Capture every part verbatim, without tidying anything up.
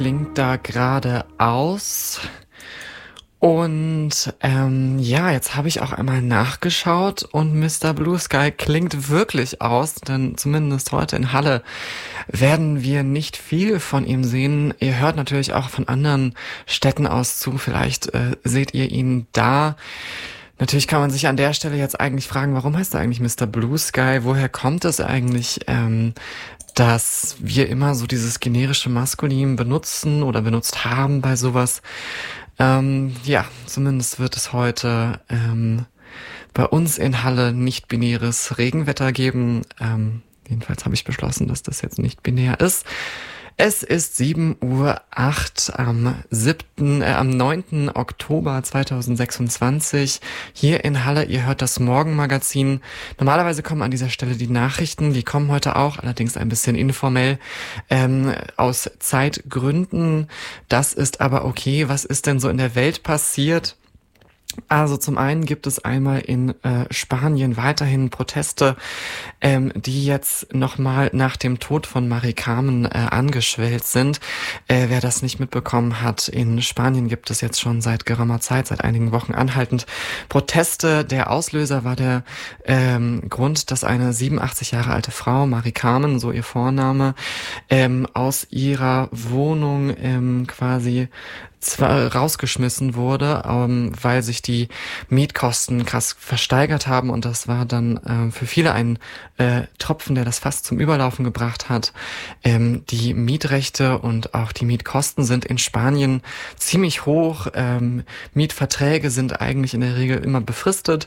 Klingt da gerade aus. Und ähm, ja, jetzt habe ich auch einmal nachgeschaut und Mister Blue Sky klingt wirklich aus, denn zumindest heute in Halle werden wir nicht viel von ihm sehen. Ihr hört natürlich auch von anderen Städten aus zu, vielleicht äh, seht ihr ihn da. Natürlich kann man sich an der Stelle jetzt eigentlich fragen, warum heißt er eigentlich Mister Blue Sky? Woher kommt es eigentlich, ähm, dass wir immer so dieses generische Maskulin benutzen oder benutzt haben bei sowas? Ähm, ja, zumindest wird es heute ähm, bei uns in Halle nicht-binäres Regenwetter geben. Ähm, jedenfalls habe ich beschlossen, dass das jetzt nicht binär ist. Es ist sieben Uhr acht am siebten, äh, am neunten Oktober zweitausendsechsundzwanzig hier in Halle. Ihr hört das Morgenmagazin. Normalerweise kommen an dieser Stelle die Nachrichten. Die kommen heute auch, allerdings ein bisschen informell, ähm, aus Zeitgründen. Das ist aber okay. Was ist denn so in der Welt passiert? Also zum einen gibt es einmal in äh, Spanien weiterhin Proteste, ähm, die jetzt nochmal nach dem Tod von Mari Carmen äh, angeschwellt sind. Äh, wer das nicht mitbekommen hat, in Spanien gibt es jetzt schon seit geraumer Zeit, seit einigen Wochen anhaltend Proteste. Der Auslöser war der ähm, Grund, dass eine siebenundachtzig Jahre alte Frau, Mari Carmen, so ihr Vorname, ähm, aus ihrer Wohnung ähm, quasi zwar rausgeschmissen wurde, ähm, weil sich die Mietkosten krass versteigert haben, und das war dann ähm, für viele ein äh, Tropfen, der das Fass zum Überlaufen gebracht hat. Ähm, die Mietrechte und auch die Mietkosten sind in Spanien ziemlich hoch. Ähm, Mietverträge sind eigentlich in der Regel immer befristet,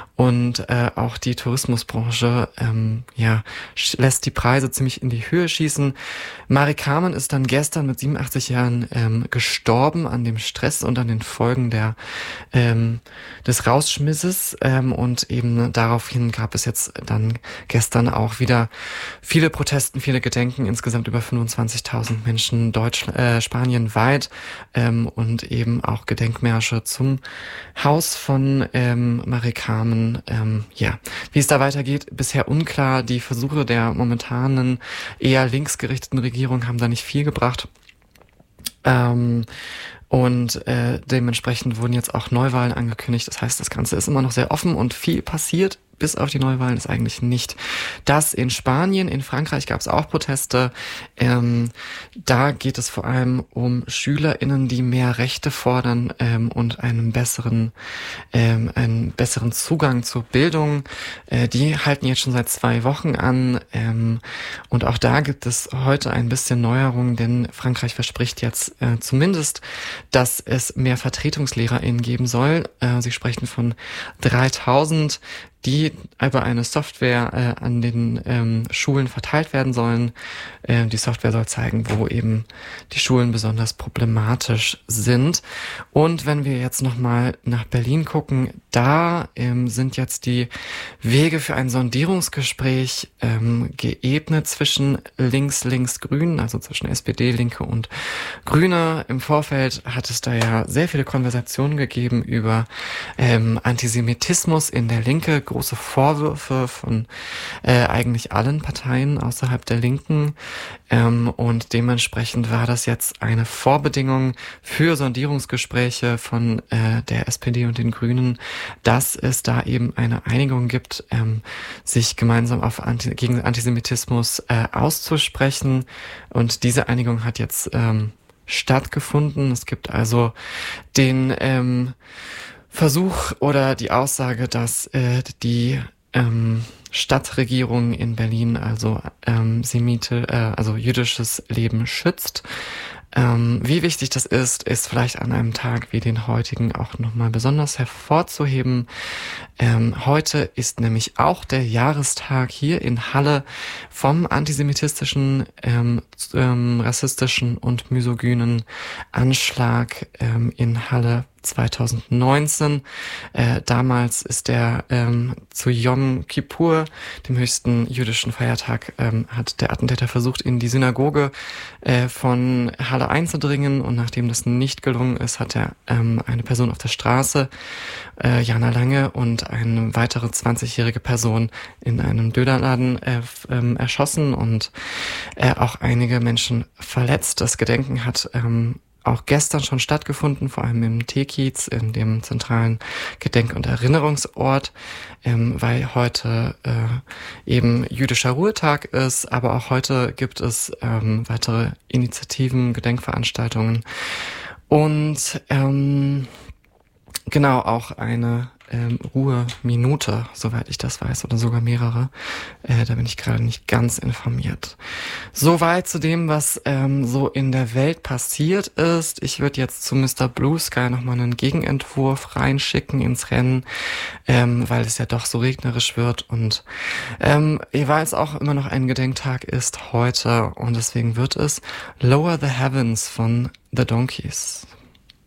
und äh, auch die Tourismusbranche ähm, ja lässt die Preise ziemlich in die Höhe schießen. Mari Carmen ist dann gestern mit siebenundachtzig Jahren ähm, gestorben an dem Stress und an den Folgen der ähm, des Rausschmisses, ähm, und eben daraufhin gab es jetzt dann gestern auch wieder viele Protesten, viele Gedenken, insgesamt über fünfundzwanzigtausend Menschen Deutschland, äh, Spanien weit, ähm, und eben auch Gedenkmärsche zum Haus von ähm, Mari Carmen. Ähm, ja, wie es da weitergeht, bisher unklar. Die Versuche der momentanen eher linksgerichteten Regierung haben da nicht viel gebracht. Ähm, und äh, dementsprechend wurden jetzt auch Neuwahlen angekündigt. Das heißt, das Ganze ist immer noch sehr offen und viel passiert. Bis auf die Neuwahlen ist eigentlich nicht. Das in Spanien, in Frankreich gab es auch Proteste. Ähm, da geht es vor allem um SchülerInnen, die mehr Rechte fordern ähm, und einen besseren, ähm, einen besseren Zugang zur Bildung. Äh, die halten jetzt schon seit zwei Wochen an. Ähm, und auch da gibt es heute ein bisschen Neuerungen, denn Frankreich verspricht jetzt äh, zumindest, dass es mehr VertretungslehrerInnen geben soll. Äh, sie sprechen von dreitausend, die über eine Software äh, an den ähm, Schulen verteilt werden sollen. Äh, die Software soll zeigen, wo eben die Schulen besonders problematisch sind. Und wenn wir jetzt nochmal nach Berlin gucken, da ähm, sind jetzt die Wege für ein Sondierungsgespräch ähm, geebnet zwischen links, links, Grün, also zwischen S P D, Linke und Grüne. Im Vorfeld hat es da ja sehr viele Konversationen gegeben über ähm, Antisemitismus in der Linke, große Vorwürfe von äh, eigentlich allen Parteien außerhalb der Linken, ähm, und dementsprechend war das jetzt eine Vorbedingung für Sondierungsgespräche von äh, der S P D und den Grünen, dass es da eben eine Einigung gibt, ähm, sich gemeinsam auf Anti- gegen Antisemitismus äh, auszusprechen, und diese Einigung hat jetzt ähm, stattgefunden. Es gibt also den ähm, Versuch oder die Aussage, dass äh, die ähm, Stadtregierung in Berlin also ähm, Semite, äh, also jüdisches Leben schützt. Ähm, wie wichtig das ist, ist vielleicht an einem Tag wie den heutigen auch nochmal besonders hervorzuheben. Ähm, heute ist nämlich auch der Jahrestag hier in Halle vom antisemitistischen, ähm, ähm, rassistischen und misogynen Anschlag ähm, in Halle zweitausendneunzehn. Äh, damals ist er ähm, zu Yom Kippur, dem höchsten jüdischen Feiertag, ähm, hat der Attentäter versucht, in die Synagoge äh, von Halle einzudringen, und nachdem das nicht gelungen ist, hat er ähm, eine Person auf der Straße, äh, Jana Lange, und eine weitere zwanzigjährige Person in einem Dönerladen äh, ähm, erschossen und äh, auch einige Menschen verletzt. Das Gedenken hat ähm, auch gestern schon stattgefunden, vor allem im Tekiez, in dem zentralen Gedenk- und Erinnerungsort, ähm, weil heute äh, eben jüdischer Ruhetag ist, aber auch heute gibt es ähm, weitere Initiativen, Gedenkveranstaltungen und ähm, genau auch eine ähm, Ruheminute, soweit ich das weiß, oder sogar mehrere. Äh, da bin ich gerade nicht ganz informiert. Soweit zu dem, was ähm, so in der Welt passiert ist. Ich würde jetzt zu Mister Blue Sky nochmal einen Gegenentwurf reinschicken ins Rennen, ähm, weil es ja doch so regnerisch wird und ähm, weil es auch immer noch ein Gedenktag ist heute, und deswegen wird es Lower the Heavens von The Donkeys.